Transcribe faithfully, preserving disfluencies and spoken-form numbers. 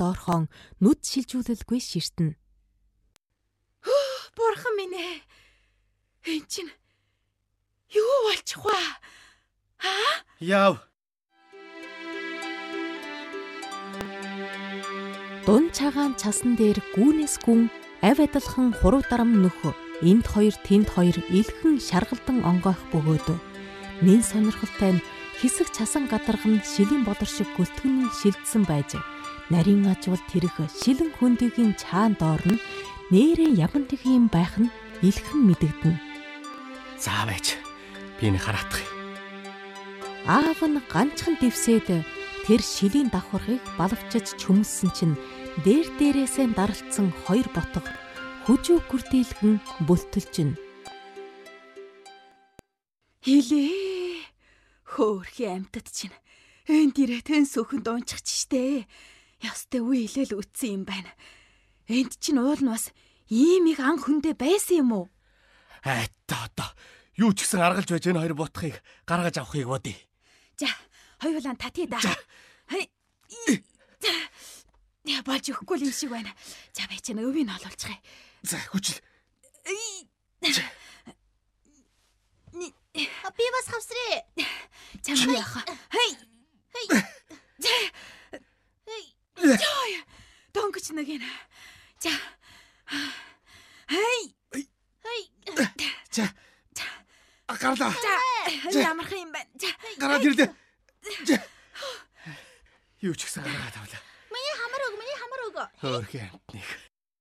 доорхон нүд шилжүүлэлгүй ширтэнэ. Бурхан минь ээ. Энд чинь юу болчих вэ? Аа? Яав. Дун цагаан цасан дээр гүүнээс гүн авь адалхан хуруу дарам нөхө энд хоёр тэнд хоёр илхэн шаргалдан онгойх бөгөөд нэн сонирхолтой нь хэсэг цасан гадарган шилийн бодор шиг гөлтгөн шилдсэн байж нарийн ажвал тэрх шилэн хөндигийн цаан доор нь нээрээ ямар нэг юм байх нь илхэн мэдэгдэнэ. За байж. Би энэ хараатах юм. Аав нь ганцхан дэвсээд тэр шилийн давхаргыг балавчиж чөмсөн чинь дээр дээрээсээ даралцсан хоёр ботго хүжүү гүрдийлхэн бүлтэлжин. Хилээ. Хөөрхи амьтад чинь энд ирээ тэн сөхөнд унчих штэ. Ястай үе хэлэл үтсэн юм байна. Энд чинь уул нь бас ийм их ан хөндөө байсан юм уу? Айтаа одоо юу ч гэсэн аргалж байж энэ хоёр ботхыг гаргаж авахыг бодъё. За, хоёулаа татъя да. Хай. Я болж өгөхгүй юм шиг байна. За байж энэ өвийг олуулчихъя. За, хүчил. Би бас хавсрээ. Чам яах. Хай. Хай. Хай. Яа. Донгоч нэг юм. За. Хай. Хай. За. Гарлаа. За. Ямарх юм байна. За. Гараад ирлээ. Юу ч гэсэн гаргаад авлаа. Миний хамар өг, миний хамар өг. Хөөрхи амтныг.